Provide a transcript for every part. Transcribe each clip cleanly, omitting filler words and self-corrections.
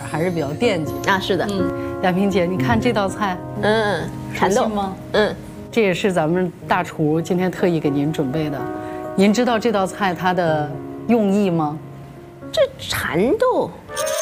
还是比较惦记啊。是的， 亚萍姐，你看这道菜， 蚕豆吗？这也是咱们大厨今天特意给您准备的。您知道这道菜它的用意吗？ 这蚕豆，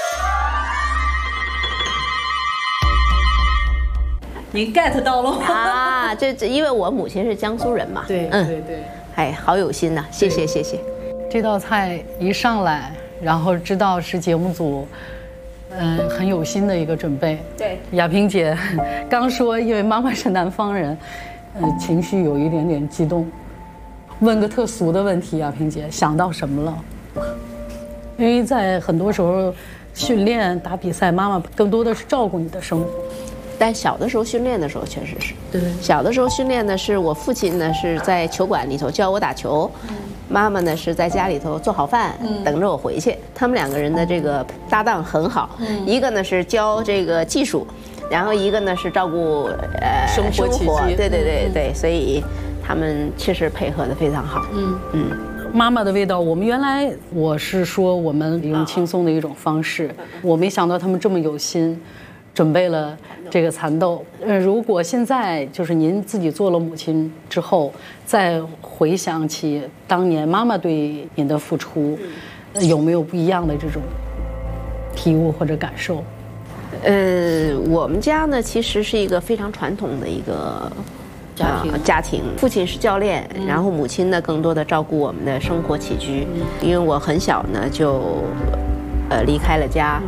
您 get 到了吗？ 啊，这因为我母亲是江苏人嘛。 对，对。 哎，好有心呐，谢谢。 这道菜一上来，然后知道是节目组，很有心的一个准备。 对， 亚萍姐刚说，因为妈妈是南方人，情绪有一点点激动。问个特俗的问题，亚萍姐想到什么了？因为在很多时候训练打比赛，妈妈更多的是照顾你的生活。 但小的时候训练的时候确实是， 对。 小的时候训练的是我父亲呢是在球馆里头教我打球，妈妈呢是在家里头做好饭，等着我回去。他们两个人的这个搭档很好，一个呢是教这个技术，然后一个呢是照顾生活。对，所以他们确实配合得非常好。 妈妈的味道，我是说我们用轻松的一种方式，我没想到他们这么有心。准备了这个蚕豆，如果现在就是您自己做了母亲之后，再回想起当年妈妈对您的付出，有没有不一样的这种体悟或者感受？ 我们家呢其实是一个非常传统的一个家庭，父亲是教练，然后母亲呢更多的照顾我们的生活起居，因为我很小呢就。离开了家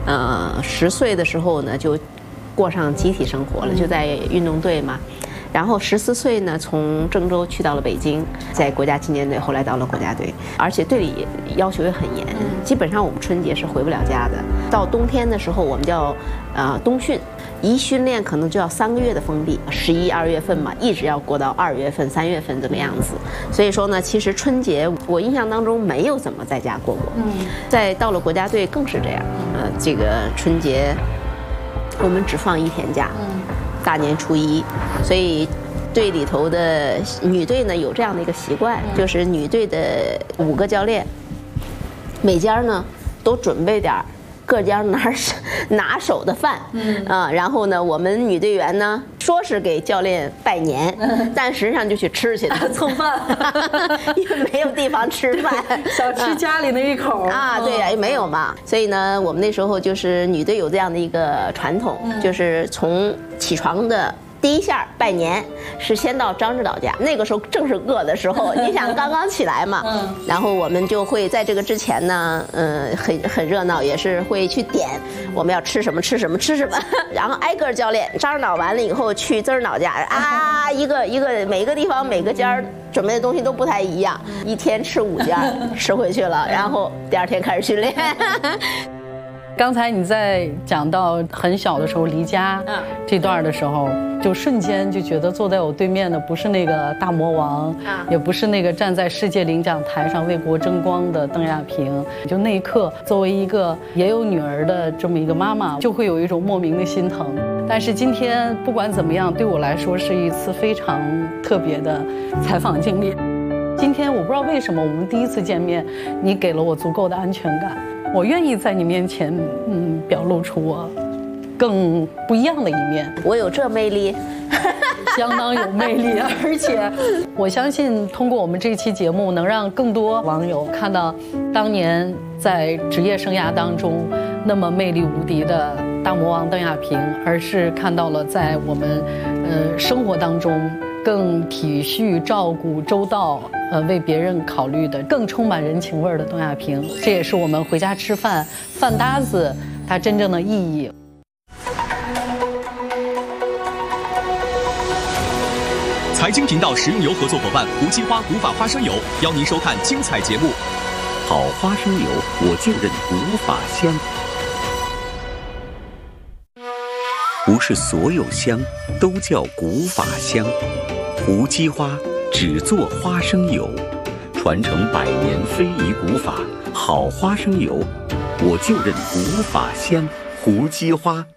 ，10岁的时候呢，就过上集体生活了，就在运动队嘛。然后14岁呢，从郑州去到了北京，在国家青年队，后来到了国家队，而且队里要求也很严，基本上我们春节是回不了家的。到冬天的时候，我们叫冬训。一训练可能就要3个月的封闭，11、2月份嘛，一直要过到2月份、3月份这个样子。所以说呢，其实春节我印象当中没有怎么在家过过。再到了国家队更是这样。这个春节我们只放1天假，大年初1，所以队里头的女队呢有这样的一个习惯，就是女队的5个教练，每家呢都准备点各家拿手的饭，然后呢，我们女队员呢说是给教练拜年，但实际上就去吃去了， 蹭饭， 因为没有地方吃饭， 想吃家里那一口啊，对呀，没有嘛，所以呢，我们那时候就是女队有这样的一个传统，就是从起床的。第一下拜年是先到张指导家，那个时候正是饿的时候，你想刚刚起来嘛，然后我们就会在这个之前呢，很热闹，也是会去点我们要吃什么，然后挨个教练张指导完了以后去曾指导家啊，一个每个地方每个家准备的东西都不太一样，一天吃5家吃回去了，然后第2天开始训练。 刚才你在讲到很小的时候离家这段的时候，就瞬间就觉得坐在我对面的不是那个大魔王，也不是那个站在世界领奖台上为国争光的邓亚萍。就那一刻，作为一个也有女儿的这么一个妈妈，就会有一种莫名的心疼。但是今天不管怎么样，对我来说是一次非常特别的采访经历。今天我不知道为什么我们第一次见面，你给了我足够的安全感。我愿意在你面前，表露出我更不一样的一面。 我有这魅力， 相当有魅力，而且我相信通过我们这期节目，能让更多网友看到当年在职业生涯当中那么魅力无敌的大魔王邓亚萍，而是看到了在我们生活当中更体恤、照顾、周到，为别人考虑的，更充满人情味儿的邓亚萍。这也是我们回家吃饭饭搭子它真正的意义。 财经频道食用油合作伙伴胡金花古法花生油邀您收看精彩节目。 好花生油，我就认古法香。不是所有香都叫古法香。胡姬花只做花生油，传承100年非遗古法，好花生油，我就认古法香。胡姬花。